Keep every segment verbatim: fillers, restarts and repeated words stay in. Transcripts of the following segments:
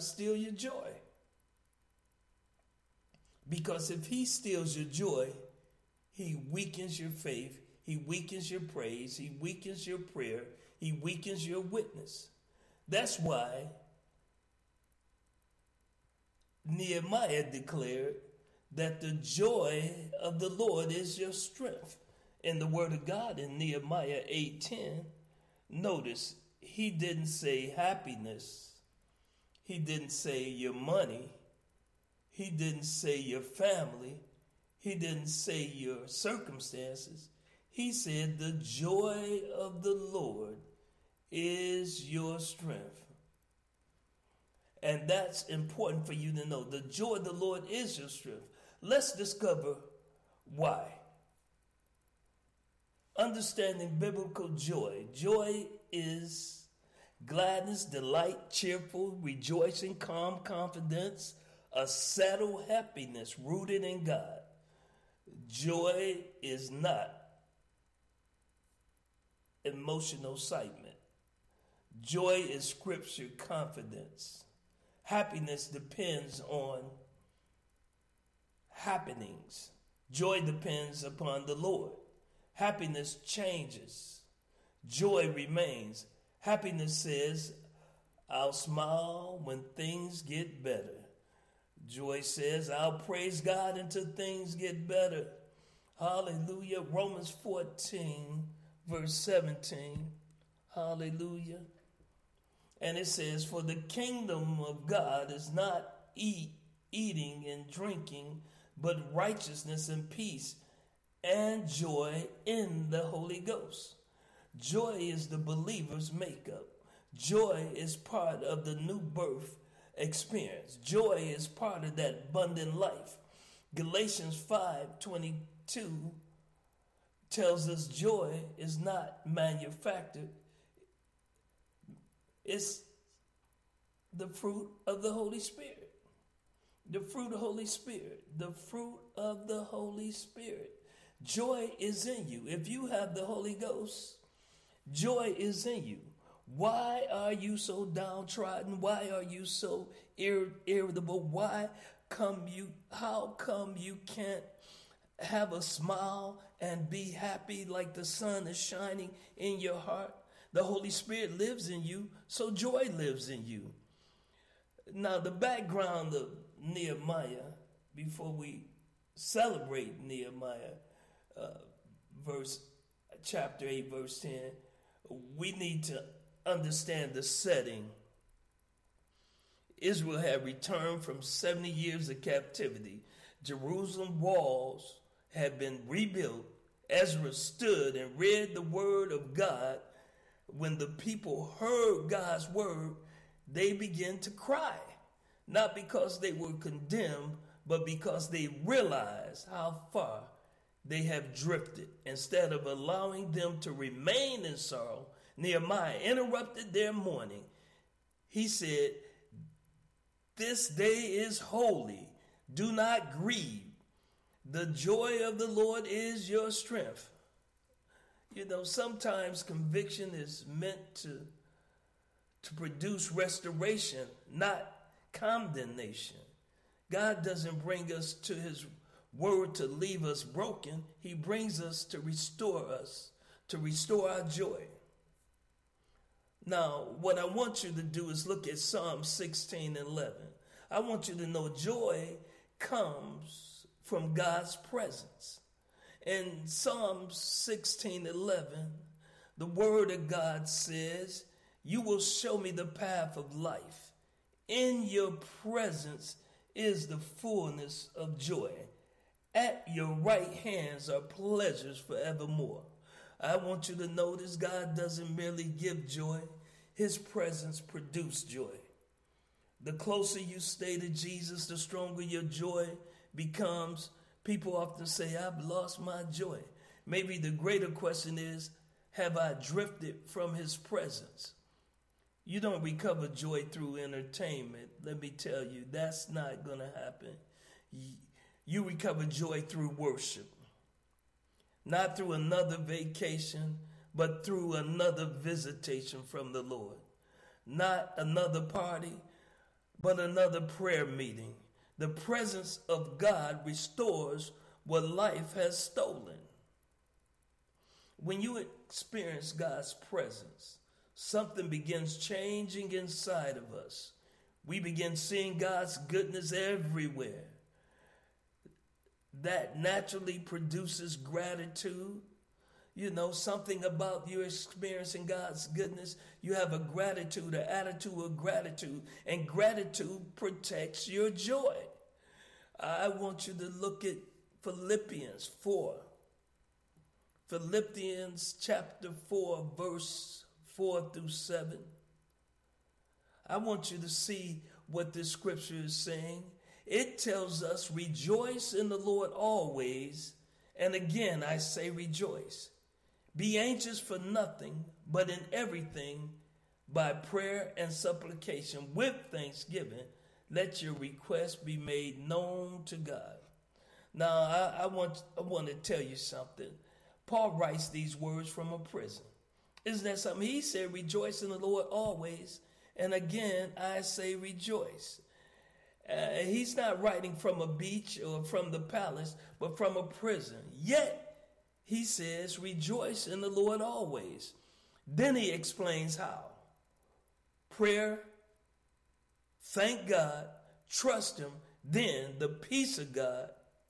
steal your joy. Because if he steals your joy, he weakens your faith, he weakens your praise, he weakens your prayer, he weakens your witness. That's why Nehemiah declared that the joy of the Lord is your strength. In the word of God in Nehemiah eight ten, notice he didn't say happiness. He didn't say your money. He didn't say your family. He didn't say your circumstances. He said the joy of the Lord is your strength. And that's important for you to know. The joy of the Lord is your strength. Let's discover why. Understanding biblical joy. Joy is gladness, delight, cheerful, rejoicing, calm, confidence, a settled happiness rooted in God. Joy is not emotional excitement. Joy is scripture confidence. Happiness depends on happenings. Joy depends upon the Lord. Happiness changes. Joy remains. Happiness says, I'll smile when things get better. Joy says, I'll praise God until things get better. Hallelujah. Romans fourteen, verse seventeen. Hallelujah. And it says, for the kingdom of God is not eat, eating and drinking, but righteousness and peace and joy in the Holy Ghost. Joy is the believer's makeup. Joy is part of the new birth experience. Joy is part of that abundant life. Galatians five twenty-two tells us joy is not manufactured. It's the fruit of the Holy Spirit. The fruit of the Holy Spirit. The fruit of the Holy Spirit. Joy is in you. If you have the Holy Ghost, joy is in you. Why are you so downtrodden? Why are you so ir- irritable? Why come you, how come you can't have a smile and be happy like the sun is shining in your heart? The Holy Spirit lives in you, so joy lives in you. Now, the background of Nehemiah, before we celebrate Nehemiah, uh, verse chapter eight, verse ten, we need to understand the setting. Israel had returned from seventy years of captivity. Jerusalem walls had been rebuilt. Ezra stood and read the word of God. When the people heard God's word, they began to cry. Not because they were condemned, but because they realized how far they have drifted. Instead of allowing them to remain in sorrow, Nehemiah interrupted their mourning. He said, this day is holy. Do not grieve. The joy of the Lord is your strength. You know, sometimes conviction is meant to, to produce restoration, not condemnation. God doesn't bring us to his word to leave us broken. He brings us to restore us, to restore our joy. Now, what I want you to do is look at Psalm sixteen eleven. I want you to know joy comes from God's presence. In Psalm sixteen eleven, the word of God says, you will show me the path of life. In your presence is the fullness of joy. At your right hands are pleasures forevermore. I want you to notice God doesn't merely give joy. His presence produces joy. The closer you stay to Jesus, the stronger your joy becomes. People often say, I've lost my joy. Maybe the greater question is, have I drifted from his presence? You don't recover joy through entertainment. Let me tell you, that's not going to happen. You recover joy through worship. Not through another vacation, but through another visitation from the Lord. Not another party, but another prayer meeting. The presence of God restores what life has stolen. When you experience God's presence, something begins changing inside of us. We begin seeing God's goodness everywhere. That naturally produces gratitude. You know, something about you experiencing God's goodness. You have a gratitude, an attitude of gratitude, and gratitude protects your joy. I want you to look at Philippians four. Philippians chapter four, verse four through seven. I want you to see what this scripture is saying. It tells us, rejoice in the Lord always. And again, I say rejoice. Be anxious for nothing, but in everything, by prayer and supplication, with thanksgiving, let your requests be made known to God. Now, I, I, want, I want to tell you something. Paul writes these words from a prison. Isn't that something? He said, rejoice in the Lord always. And again, I say rejoice. Uh, he's not writing from a beach or from the palace, but from a prison. Yet, he says, rejoice in the Lord always. Then he explains how. Prayer, thank God, trust him, then the peace of God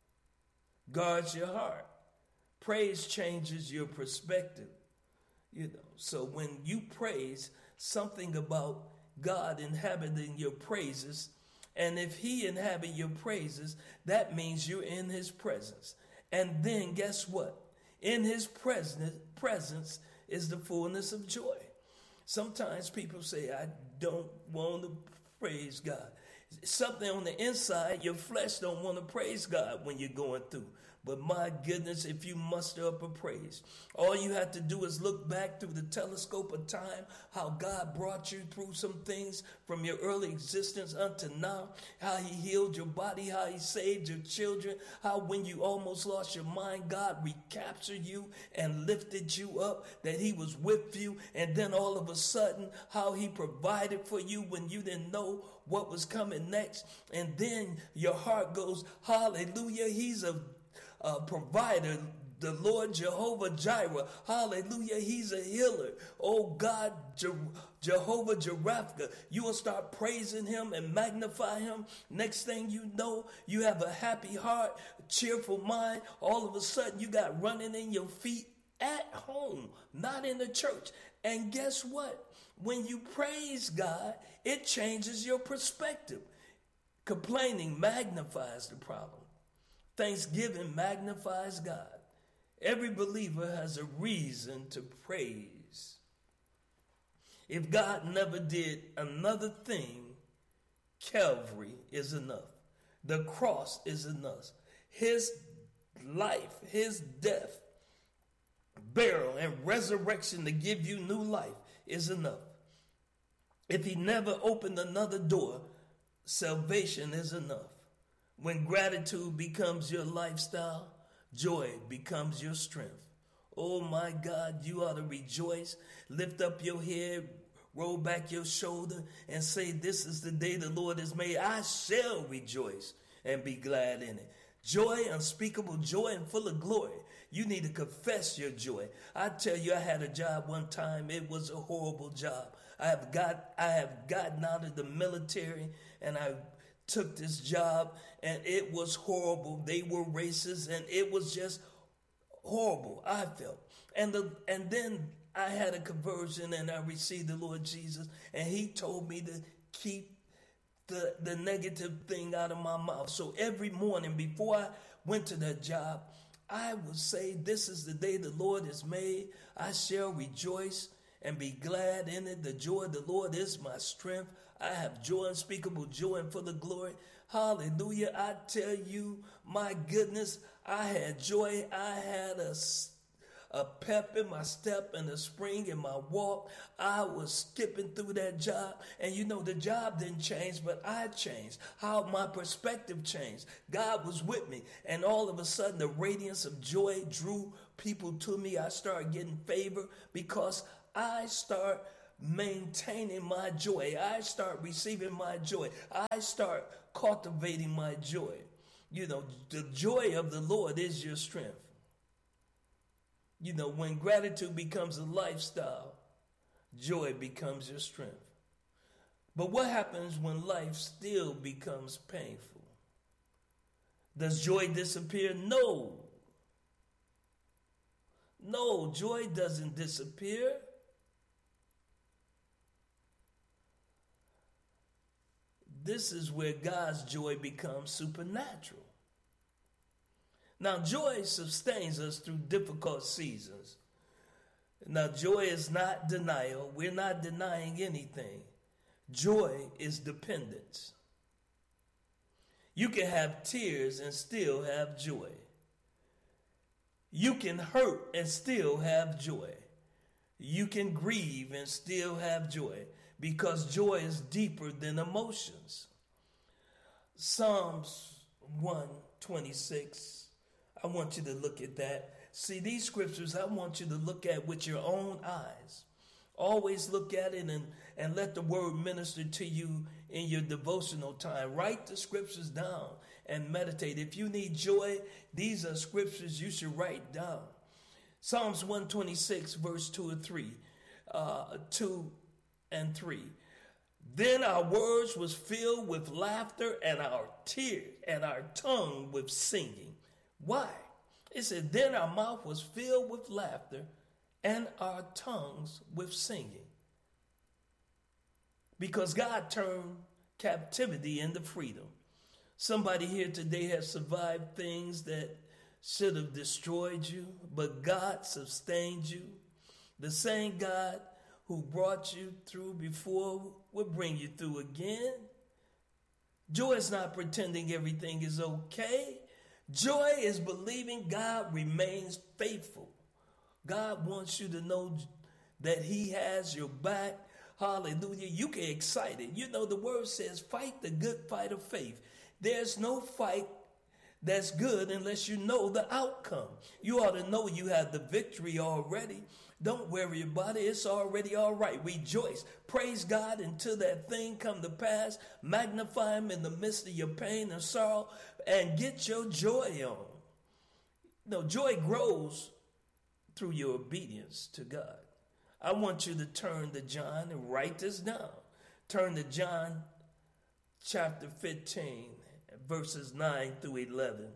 guards your heart. Praise changes your perspective. You know, so when you praise, something about God inhabiting your praises, and if he inhabit your praises, that means you're in his presence. And then guess what? In his presence, presence is the fullness of joy. Sometimes people say, I don't want to praise God. Something on the inside, your flesh don't want to praise God when you're going through. But my goodness, if you muster up a praise, all you have to do is look back through the telescope of time, how God brought you through some things from your early existence unto now, how he healed your body, how he saved your children, how when you almost lost your mind, God recaptured you and lifted you up, that he was with you, and then all of a sudden, how he provided for you when you didn't know what was coming next. And then your heart goes, hallelujah, he's a Uh, provider, the Lord Jehovah Jireh. Hallelujah. He's a healer. Oh God, Je- Jehovah Jireh. You will start praising him and magnify him. Next thing you know, you have a happy heart, a cheerful mind. All of a sudden you got running in your feet at home, not in the church. And guess what? When you praise God, it changes your perspective. Complaining magnifies the problem. Thanksgiving magnifies God. Every believer has a reason to praise. If God never did another thing, Calvary is enough. The cross is enough. His life, his death, burial, and resurrection to give you new life is enough. If he never opened another door, salvation is enough. When gratitude becomes your lifestyle, joy becomes your strength. Oh my God, you ought to rejoice. Lift up your head, roll back your shoulder, and say, this is the day the Lord has made. I shall rejoice and be glad in it. Joy, unspeakable joy, and full of glory. You need to confess your joy. I tell you, I had a job one time. It was a horrible job. I have got, I have gotten out of the military, and I took this job, and it was horrible. They were racist, and it was just horrible, I felt. And the and then I had a conversion, and I received the Lord Jesus, and he told me to keep the, the negative thing out of my mouth. So every morning before I went to that job, I would say, this is the day the Lord has made. I shall rejoice and be glad in it. The joy of the Lord is my strength. I have joy, unspeakable joy, and full of glory. Hallelujah. I tell you, my goodness, I had joy. I had a, a pep in my step and a spring in my walk. I was skipping through that job. And you know, the job didn't change, but I changed. How my perspective changed. God was with me. And all of a sudden, the radiance of joy drew people to me. I started getting favor because I start maintaining my joy. I start receiving my joy. I start cultivating my joy. You know, the joy of the Lord is your strength. You know, when gratitude becomes a lifestyle, joy becomes your strength. But what happens when life still becomes painful? Does joy disappear? No. No, joy doesn't disappear. This is where God's joy becomes supernatural. Now, joy sustains us through difficult seasons. Now, joy is not denial. We're not denying anything. Joy is dependence. You can have tears and still have joy. You can hurt and still have joy. You can grieve and still have joy, because joy is deeper than emotions. Psalms one twenty-six, I want you to look at that. See, these scriptures I want you to look at with your own eyes. Always look at it and, and let the word minister to you in your devotional time. Write the scriptures down and meditate. If you need joy, these are scriptures you should write down. Psalms one twenty-six, verse two and three. Uh, two and three. Then our words was filled with laughter, and our tears, and our tongue with singing. Why? It said, then our mouth was filled with laughter, and our tongues with singing. Because God turned captivity into freedom. Somebody here today has survived things that should have destroyed you, but God sustained you. The same God who brought you through before will bring you through again. Joy is not pretending everything is okay. Joy is believing God remains faithful. God wants you to know that he has your back. Hallelujah. You get excited. You know, the word says, fight the good fight of faith. There's no fight that's good unless you know the outcome. You ought to know you have the victory already. Don't worry about it. It's already all right. Rejoice. Praise God until that thing come to pass. Magnify him in the midst of your pain and sorrow, and get your joy on. No, joy grows through your obedience to God. I want you to turn to John and write this down. Turn to John chapter fifteen, verses nine through eleven.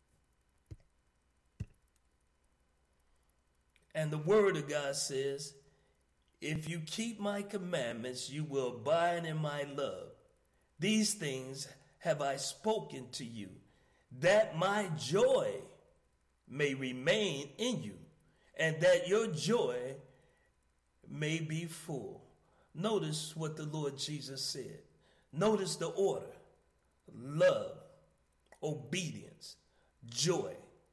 And the word of God says, if you keep my commandments, you will abide in my love. These things have I spoken to you, that my joy may remain in you, and that your joy may be full. Notice what the Lord Jesus said. Notice the order: love, obedience, joy.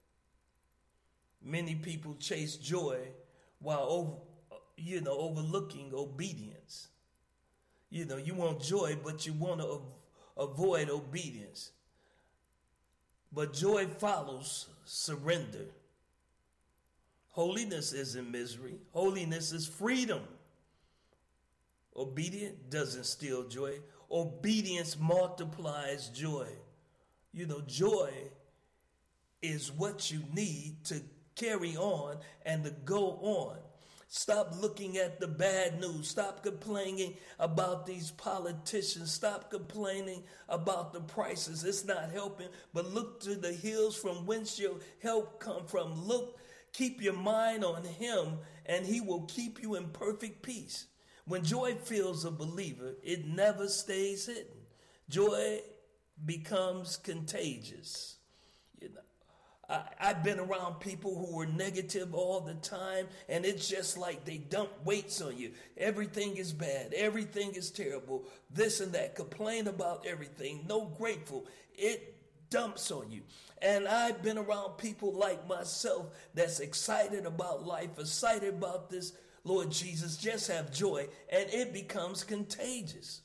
Many people chase joy while over, you know, overlooking obedience. You know, you want joy, but you want to av- avoid obedience. But joy follows surrender. Holiness isn't misery. Holiness is freedom. Obedience doesn't steal joy. Obedience multiplies joy. You know, joy is what you need to carry on and to go on. Stop looking at the bad news. Stop complaining about these politicians. Stop complaining about the prices. It's not helping. But look to the hills from whence your help come from. Look, keep your mind on him, and he will keep you in perfect peace. When joy fills a believer, it never stays hidden. Joy becomes contagious. You know, I, I've been around people who were negative all the time, and it's just like they dump weights on you. Everything is bad. Everything is terrible. This and that. Complain about everything. No grateful. It dumps on you. And I've been around people like myself that's excited about life, excited about this. Lord Jesus, just have joy, and it becomes contagious.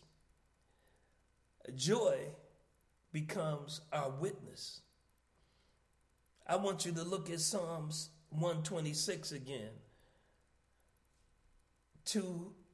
Joy becomes our witness. I want you to look at Psalms one twenty-six again, two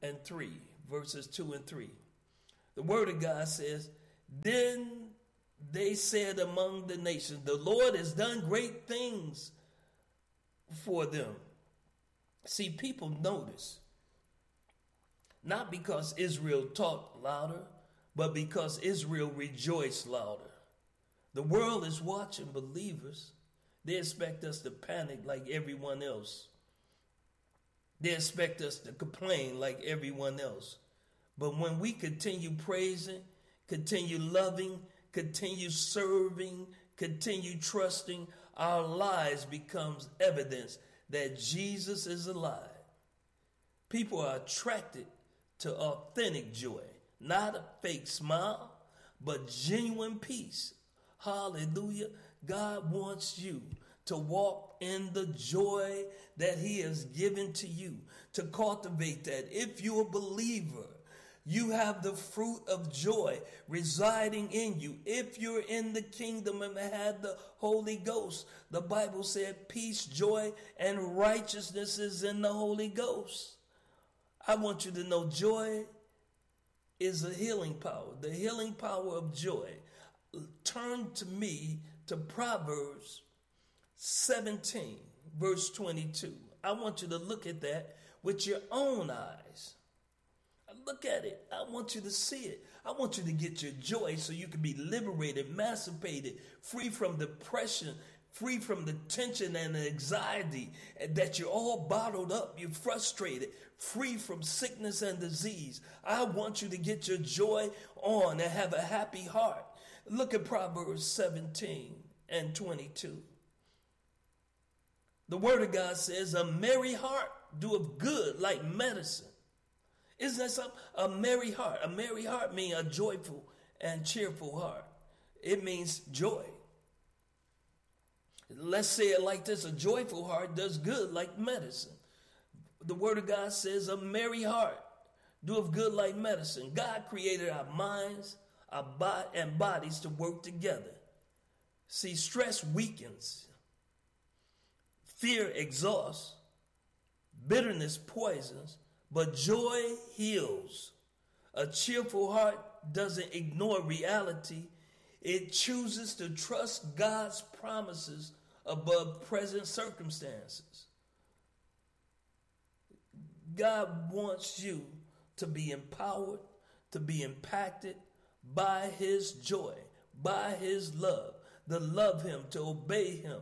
and three, verses two and three. The word of God says, then they said among the nations, the Lord has done great things for them. See, people notice, not because Israel talked louder, but because Israel rejoiced louder. The world is watching believers. They expect us to panic like everyone else. They expect us to complain like everyone else. But when we continue praising, continue loving, continue serving, continue trusting, our lives becomes evidence that Jesus is alive. People are attracted to authentic joy, not a fake smile, but genuine peace. Hallelujah. God wants you to walk in the joy that he has given to you, to cultivate that. If you're a believer, you have the fruit of joy residing in you. If you're in the kingdom and have the Holy Ghost, the Bible said peace, joy, and righteousness is in the Holy Ghost. I want you to know joy is a healing power, the healing power of joy. Turn to me to Proverbs seventeen, verse twenty-two. I want you to look at that with your own eyes. Look at it. I want you to see it. I want you to get your joy so you can be liberated, emancipated, free from depression, free from the tension and the anxiety that you're all bottled up, you're frustrated, free from sickness and disease. I want you to get your joy on and have a happy heart. Look at Proverbs seventeen and twenty-two. The word of God says, a merry heart doeth good like medicine. Isn't that something? A merry heart. A merry heart means a joyful and cheerful heart. It means joy. Let's say it like this. A joyful heart does good like medicine. The word of God says a merry heart doeth good like medicine. God created our minds our body, and bodies to work together. See, stress weakens. Fear exhausts. Bitterness poisons. But joy heals. A cheerful heart doesn't ignore reality. It chooses to trust God's promises above present circumstances. God wants you to be empowered, to be impacted by his joy, by his love, to love him, to obey him.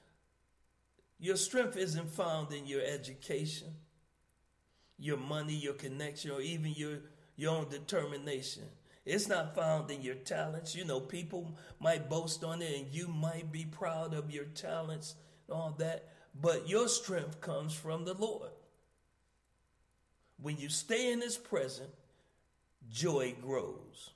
Your strength isn't found in your education, your money, your connection, or even your, your own determination. It's not found in your talents. You know, people might boast on it and you might be proud of your talents and all that, but your strength comes from the Lord. When you stay in his presence, joy grows.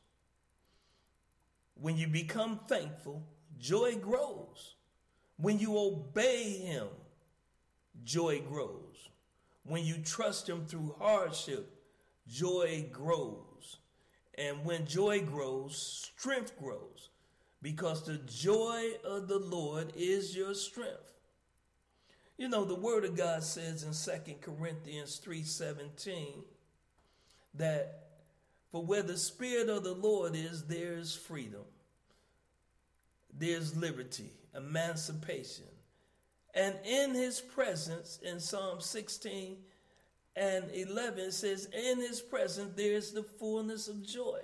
When you become thankful, joy grows. When you obey him, joy grows. When you trust him through hardship, joy grows. And when joy grows, strength grows. Because the joy of the Lord is your strength. You know, the word of God says in Second Corinthians three seventeen that for where the Spirit of the Lord is, there is freedom. There's liberty, emancipation. And in his presence, in Psalm sixteen and eleven, it says, in his presence, there's the fullness of joy.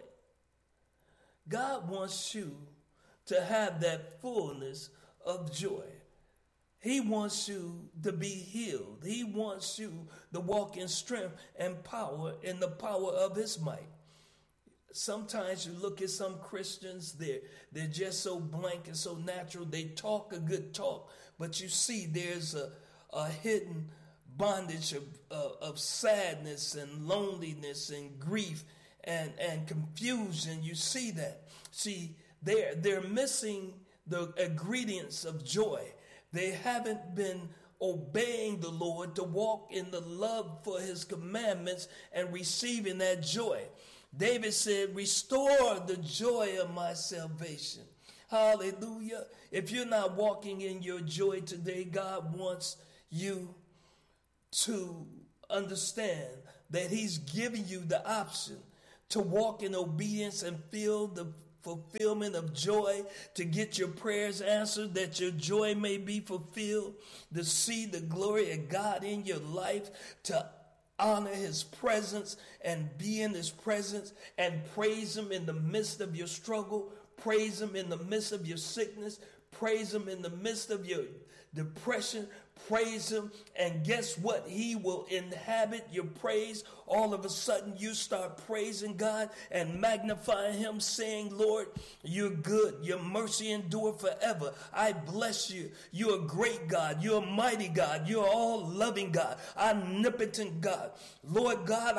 God wants you to have that fullness of joy. He wants you to be healed. He wants you to walk in strength and power in the power of his might. Sometimes you look at some Christians, they're, they're just so blank and so natural. They talk a good talk, but you see there's a, a hidden bondage of, uh, of sadness and loneliness and grief and, and confusion. You see that. See, they're, they're missing the ingredients of joy. They haven't been obeying the Lord to walk in the love for his commandments and receiving that joy. David said, restore the joy of my salvation. Hallelujah. If you're not walking in your joy today, God wants you to understand that he's giving you the option to walk in obedience and feel the fulfillment of joy, to get your prayers answered, that your joy may be fulfilled, to see the glory of God in your life, to honor his presence and be in his presence and praise him in the midst of your struggle, praise him in the midst of your sickness, praise him in the midst of your depression, praise him, and guess what? He will inhabit your praise. All of a sudden you start praising God and magnifying him, saying, Lord, you're good. Your mercy endure forever. I bless you. You're a great God. You're a mighty God. You're all loving God, omnipotent God. Lord God,